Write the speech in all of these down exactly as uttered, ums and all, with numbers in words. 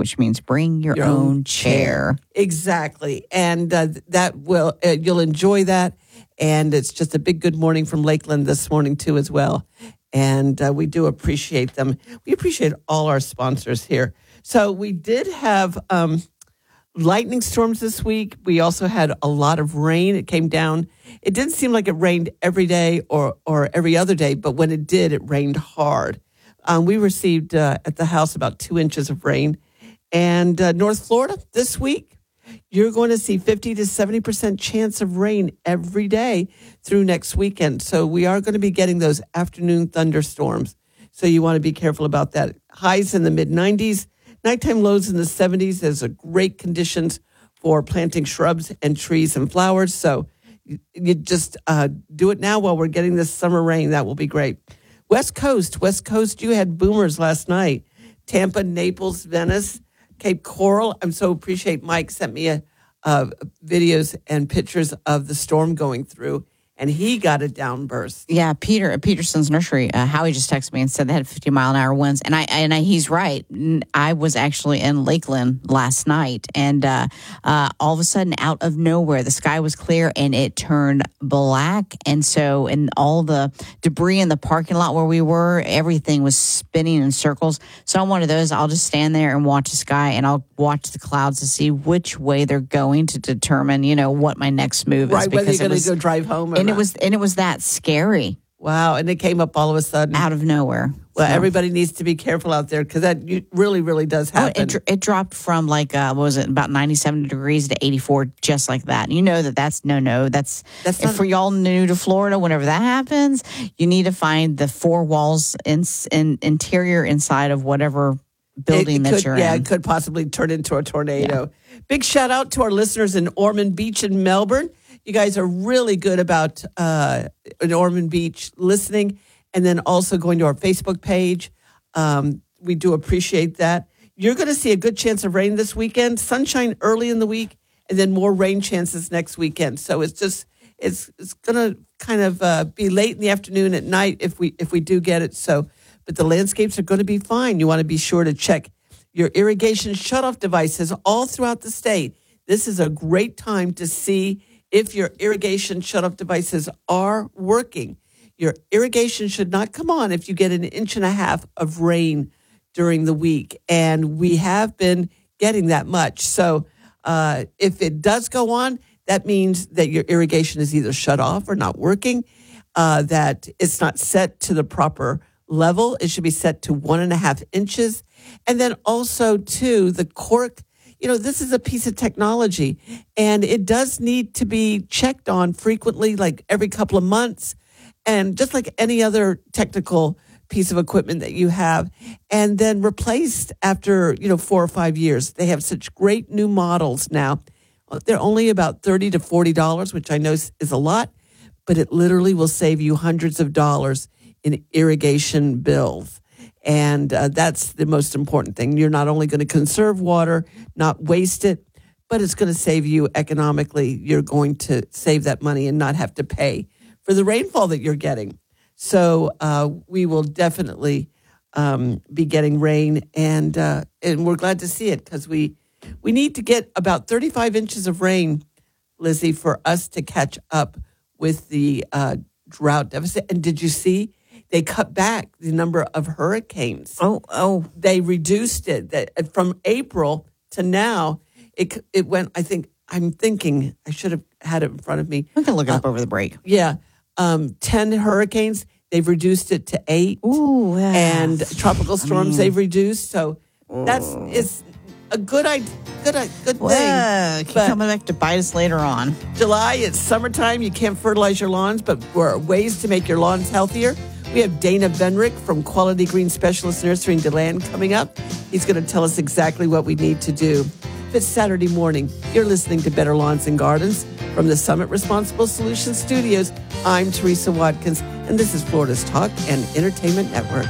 which means bring your, your own, own chair. chair. Exactly. And uh, that will, uh, you'll enjoy that. And it's just a big good morning from Lakeland this morning, too, as well. And uh, we do appreciate them. We appreciate all our sponsors here. So we did have um, lightning storms this week. We also had a lot of rain. It came down. It didn't seem like it rained every day or, or every other day, but when it did, it rained hard. Um, we received uh, at the house about two inches of rain. And uh, North Florida this week, you're going to see fifty to seventy percent chance of rain every day through next weekend. So we are going to be getting those afternoon thunderstorms. So you want to be careful about that. Highs in the mid nineties, nighttime lows in the seventies. There's a great conditions for planting shrubs and trees and flowers. So you, you just uh, do it now while we're getting this summer rain. That will be great. West Coast, West Coast, you had boomers last night. Tampa, Naples, Venice, Cape Coral. I'm so appreciate Mike sent me a, uh, videos and pictures of the storm going through, and he got a downburst. Yeah, Peter at Peterson's Nursery, uh, Howie just texted me and said they had fifty mile an hour winds, and I and I, he's right. I was actually in Lakeland last night, and uh, uh, all of a sudden, out of nowhere, the sky was clear and it turned black, and so and all the debris in the parking lot where we were, everything was spinning in circles. So I'm one of those. I'll just stand there and watch the sky, and I'll watch the clouds to see which way they're going to determine, you know, what my next move is. Right, whether you're going to go drive home or and not. it was and it was that scary. Wow, and it came up all of a sudden. Out of nowhere. Well, So- everybody needs to be careful out there because that you- really, really does Oh, happen. it, dr- it dropped from like, uh, what was it, about ninety-seven degrees to eighty-four, just like that. You know that that's no, no. That's, That's if not- for y'all new to Florida, whenever that happens, you need to find the four walls in, in interior inside of whatever building it, it that could, you're yeah, in. it could possibly turn into a tornado. Big shout out to our listeners in Ormond Beach in Melbourne. You guys are really good about uh, in Ormond Beach listening, and then also going to our Facebook page. Um, we do appreciate that. You're going to see a good chance of rain this weekend. Sunshine early in the week, and then more rain chances next weekend. So it's just it's it's going to kind of uh, be late in the afternoon at night if we if we do get it. So, but the landscapes are going to be fine. You want to be sure to check your irrigation shutoff devices all throughout the state. This is a great time to see if your irrigation shutoff devices are working. Your irrigation should not come on if you get an inch and a half of rain during the week. And we have been getting that much. So uh, if it does go on, that means that your irrigation is either shut off or not working, uh, that it's not set to the proper level. It should be set to one and a half inches. And then also, too, the cork. You know, this is a piece of technology, and it does need to be checked on frequently, like every couple of months, and just like any other technical piece of equipment that you have, and then replaced after, you know, four or five years. They have such great new models now. They're only about thirty to forty dollars, which I know is a lot, but it literally will save you hundreds of dollars in irrigation bills. And uh, that's the most important thing. You're not only going to conserve water, not waste it, but it's going to save you economically. You're going to save that money and not have to pay for the rainfall that you're getting. So uh, we will definitely um, be getting rain, and uh, and we're glad to see it because we we need to get about thirty-five inches of rain, Lizzie, for us to catch up with the uh, drought deficit. And did you see? They cut back the number of hurricanes. Oh, oh. They reduced it. That from April to now, it it went, I think, I'm thinking, I should have had it in front of me. We can look it up Uh, over the break. Yeah. Um, ten hurricanes. They've reduced it to eight. Ooh, yeah. And tropical storms, I mean, they've reduced. So that's it's a good idea, good, good well, thing. keep But coming back to bite us later on. July, it's summertime. You can't fertilize your lawns, but there are ways to make your lawns healthier. We have Dana Venrick from Quality Green Specialist Nursery in DeLand coming up. He's going to tell us exactly what we need to do. If it's Saturday morning, you're listening to Better Lawns and Gardens from the Summit Responsible Solutions Studios. I'm Teresa Watkins, and this is Florida's Talk and Entertainment Network.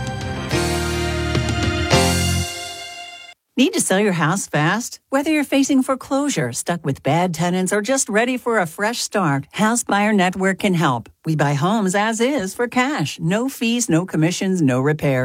Need to sell your house fast? Whether you're facing foreclosure, stuck with bad tenants, or just ready for a fresh start, House Buyer Network can help. We buy homes as is for cash. No fees, no commissions, no repairs.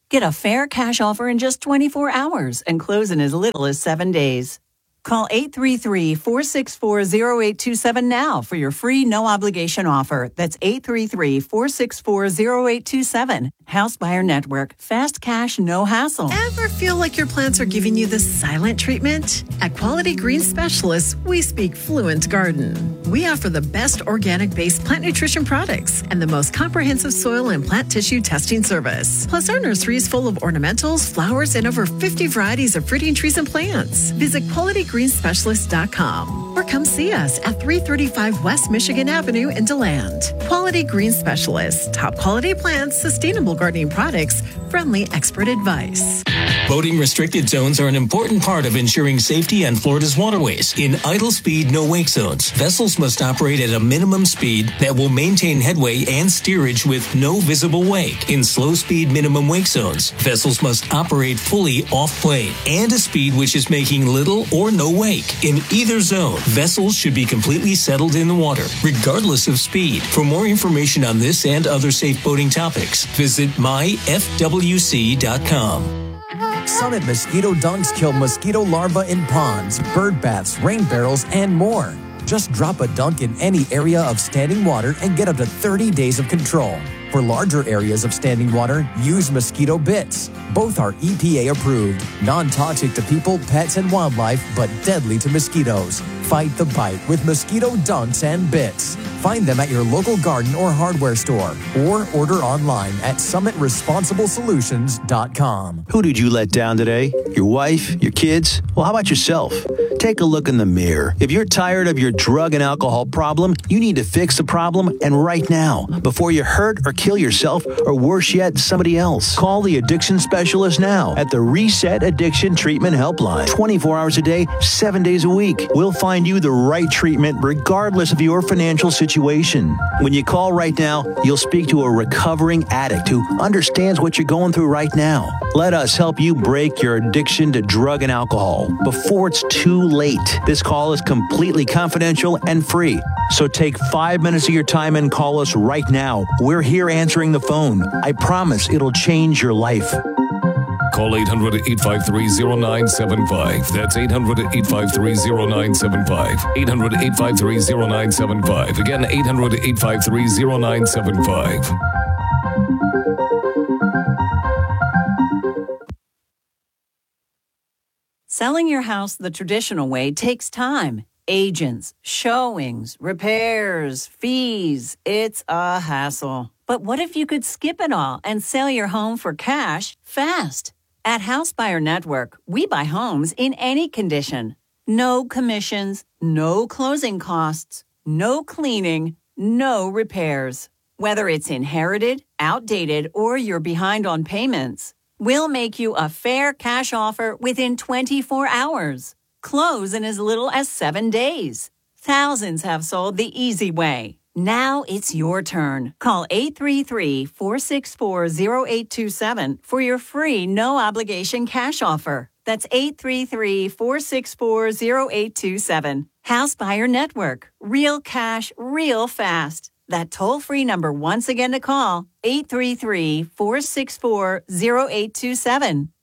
Get a fair cash offer in just twenty-four hours and close in as little as seven days. Call eight three three, four six four, zero eight two seven now for your free no-obligation offer. That's eight three three, four six four, zero eight two seven. House Buyer Network. Fast cash, no hassle. Ever feel like your plants are giving you the silent treatment? At Quality Green Specialists, we speak fluent garden. We offer the best organic-based plant nutrition products and the most comprehensive soil and plant tissue testing service. Plus, our nursery is full of ornamentals, flowers, and over fifty varieties of fruiting trees and plants. Visit quality green specialist dot com or come see us at three thirty-five West Michigan Avenue in DeLand. Quality Green Specialists, top quality plants, sustainable gardening products, friendly expert advice. Boating restricted zones are an important part of ensuring safety on Florida's waterways. In idle speed, no wake zones, vessels must operate at a minimum speed that will maintain headway and steerage with no visible wake. In slow speed, minimum wake zones, vessels must operate fully off plane and a speed which is making little or no wake. In either zone, vessels should be completely settled in the water, regardless of speed. For more information on this and other safe boating topics, visit my f w c dot com. Summit Mosquito Dunks kill mosquito larvae in ponds, bird baths, rain barrels, and more. Just drop a dunk in any area of standing water and get up to thirty days of control. For larger areas of standing water, use mosquito bits. Both are E P A approved, non-toxic to people, pets, and wildlife, but deadly to mosquitoes. Fight the bite with mosquito dunks and bits. Find them at your local garden or hardware store or order online at summit responsible solutions dot com. Who did you let down today? Your wife? Your kids? Well, how about yourself? Take a look in the mirror. If you're tired of your drug and alcohol problem, you need to fix the problem, and right now, before you hurt or kill yourself, or worse yet, somebody else. Call the addiction specialist now at the Reset Addiction Treatment Helpline. twenty-four hours a day, seven days a week. We'll find you the right treatment regardless of your financial situation. When you call right now, you'll speak to a recovering addict who understands what you're going through right now. Let us help you break your addiction to drug and alcohol before it's too late. This call is completely confidential and free. So take five minutes of your time and call us right now. We're here answering the phone. I promise it'll change your life. Call eight hundred, eight five three, zero nine seven five. That's eight hundred, eight five three, zero nine seven five. eight hundred, eight five three, zero nine seven five. Again, eight hundred, eight five three, zero nine seven five. Selling your house the traditional way takes time. Agents, showings, repairs, fees. It's a hassle. But what if you could skip it all and sell your home for cash fast? At House Buyer Network, we buy homes in any condition. No commissions, no closing costs, no cleaning, no repairs. Whether it's inherited, outdated, or you're behind on payments, we'll make you a fair cash offer within twenty-four hours. Close in as little as seven days. Thousands have sold the easy way. Now it's your turn. Call eight three three, four six four, zero eight two seven for your free no-obligation cash offer. That's eight three three, four six four, zero eight two seven. House Buyer Network. Real cash, real fast. That toll-free number once again to call, eight three three, four six four, zero eight two seven.